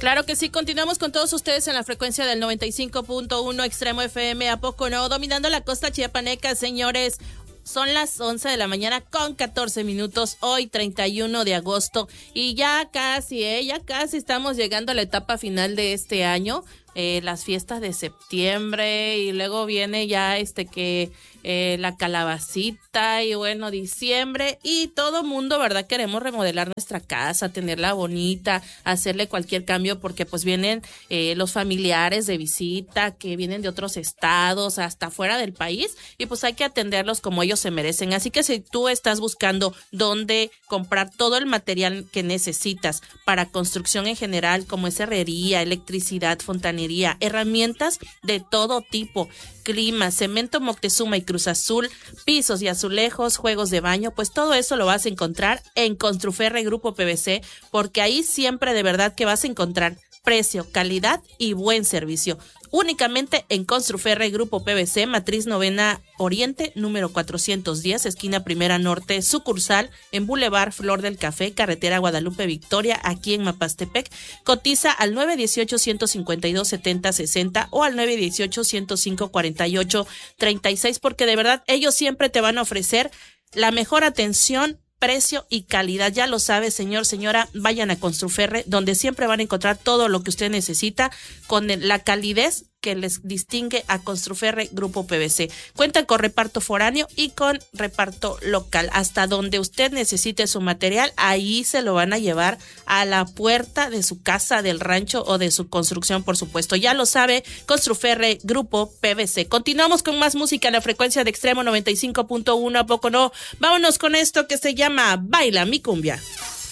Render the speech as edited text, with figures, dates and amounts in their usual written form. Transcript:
Claro que sí, continuamos con todos ustedes en la frecuencia del 95.1 Extremo FM, ¿a poco no? Dominando la costa chiapaneca, señores. Son las 11 de la mañana con 14 minutos, hoy 31 de agosto, y ya casi estamos llegando a la etapa final de este año. Las fiestas de septiembre, y luego viene ya la calabacita, y bueno, diciembre, y todo mundo, ¿verdad? Queremos remodelar nuestra casa, tenerla bonita, hacerle cualquier cambio, porque pues vienen los familiares de visita, que vienen de otros estados, hasta fuera del país, y pues hay que atenderlos como ellos se merecen. Así que si tú estás buscando dónde comprar todo el material que necesitas para construcción en general, como es herrería, electricidad, fontanería, herramientas de todo tipo, clima, cemento Moctezuma y Cruz Azul, pisos y azulejos, juegos de baño, pues todo eso lo vas a encontrar en Construferre Grupo PVC, porque ahí siempre de verdad que vas a encontrar precio, calidad y buen servicio. Únicamente en Construferre Grupo PVC, Matriz Novena Oriente, número 410, esquina Primera Norte, sucursal en Boulevard Flor del Café, carretera Guadalupe Victoria, aquí en Mapastepec. Cotiza al 918-152-7060 o al 918-105-4836, porque de verdad ellos siempre te van a ofrecer la mejor atención, precio y calidad. Ya lo sabe, señor, señora, vayan a Construferre, donde siempre van a encontrar todo lo que usted necesita con la calidez que les distingue a Construferre Grupo PVC. Cuentan con reparto foráneo y con reparto local. Hasta donde usted necesite su material, ahí se lo van a llevar a la puerta de su casa, del rancho o de su construcción, por supuesto. Ya lo sabe, Construferre Grupo PVC. Continuamos con más música en la frecuencia de Extremo 95.1, ¿a poco no? Vámonos con esto que se llama Baila mi cumbia.